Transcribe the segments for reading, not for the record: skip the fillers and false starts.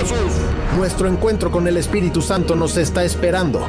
Jesús. Nuestro encuentro con el Espíritu Santo nos está esperando.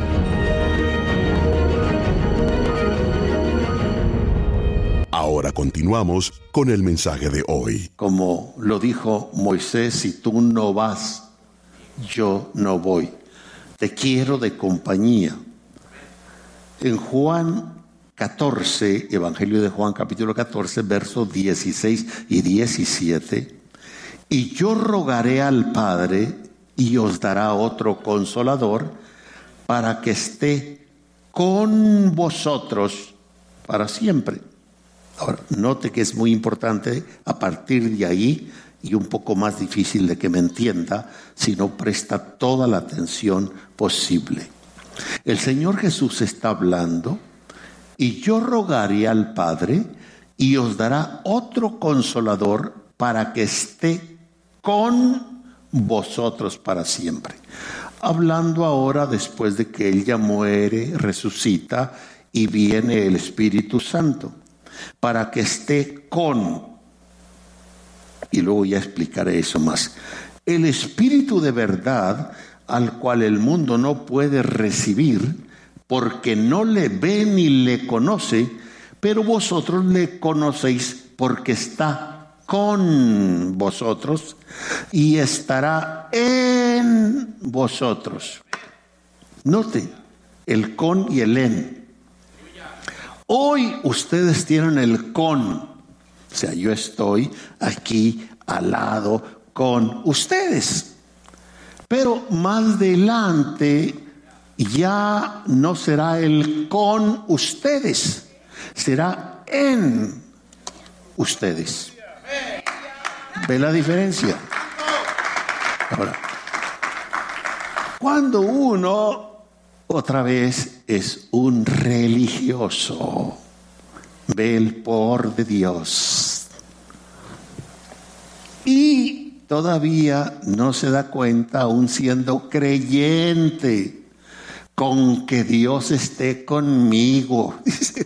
Ahora continuamos con el mensaje de hoy. Como lo dijo Moisés, si tú no vas, yo no voy. Te quiero de compañía. En Juan 14, Evangelio de Juan, capítulo 14, versos 16 y 17. Y yo rogaré al Padre y os dará otro consolador para que esté con vosotros para siempre. Ahora, note que es muy importante a partir de ahí, y un poco más difícil de que me entienda, si no presta toda la atención posible. El Señor Jesús está hablando, y yo rogaré al Padre, y os dará otro consolador para que esté con vosotros para siempre. Hablando ahora después de que Él ya muere, resucita, y viene el Espíritu Santo. Para que esté con, y luego ya explicaré eso más, el Espíritu de verdad, al cual el mundo no puede recibir, porque no le ve ni le conoce, pero vosotros le conocéis porque está con vosotros y estará en vosotros. Note el con y el en. Hoy ustedes tienen el con, o sea, yo estoy aquí al lado con ustedes. Pero más adelante ya no será el con ustedes, será en ustedes. ¿Ve la diferencia? Ahora, cuando uno otra vez es un religioso, ve el poder de Dios y todavía no se da cuenta, aún siendo creyente, con que Dios esté conmigo.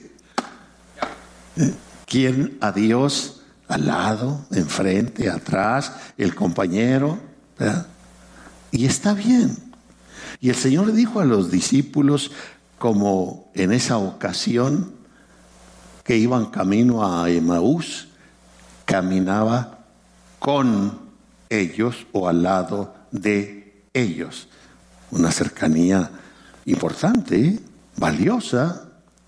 ¿Quién? A Dios al lado, enfrente, atrás, el compañero, ¿verdad? Y está bien. Y el Señor le dijo a los discípulos, como en esa ocasión que iban camino a Emaús, caminaba con ellos o al lado de ellos. Una cercanía importante, valiosa.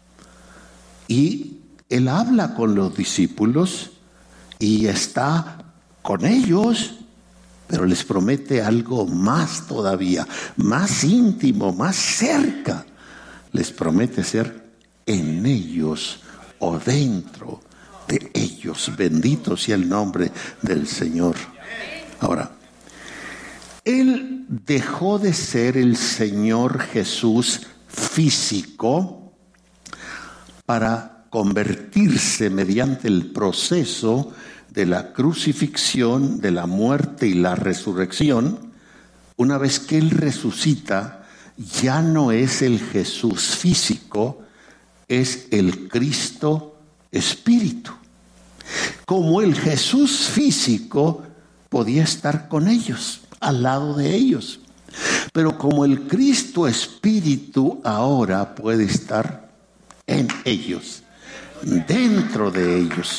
Y Él habla con los discípulos y está con ellos, pero les promete algo más todavía, más íntimo, más cerca. Les promete ser en ellos o dentro de ellos. Bendito sea el nombre del Señor. Ahora, Él dejó de ser el Señor Jesús físico para convertirse mediante el proceso de la crucifixión, de la muerte y la resurrección. Una vez que Él resucita, ya no es el Jesús físico, es el Cristo Espíritu. Como el Jesús físico podía estar con ellos, al lado de ellos, pero como el Cristo Espíritu ahora puede estar en ellos, dentro de ellos.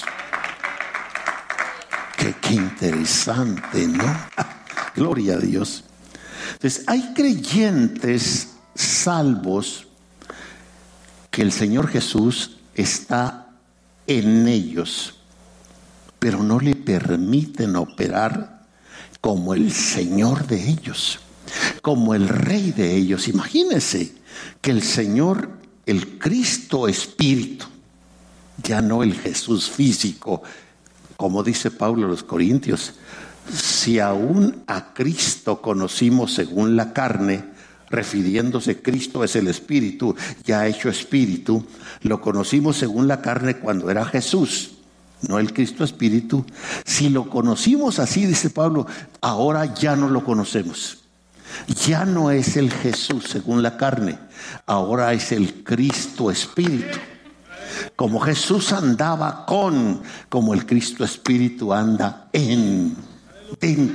Qué interesante, ¿no? Gloria a Dios. Entonces, hay creyentes salvos que el Señor Jesús está en ellos, pero no le permiten operar como el Señor de ellos, como el Rey de ellos. Imagínense que el Señor, el Cristo Espíritu, ya no el Jesús físico, como dice Pablo a los Corintios, si aún a Cristo conocimos según la carne, refiriéndose, Cristo es el Espíritu, ya hecho Espíritu, lo conocimos según la carne cuando era Jesús, no el Cristo Espíritu. Si lo conocimos así, dice Pablo, ahora ya no lo conocemos. Ya no es el Jesús según la carne, ahora es el Cristo Espíritu. Como Jesús andaba con, como el Cristo Espíritu anda en, dentro.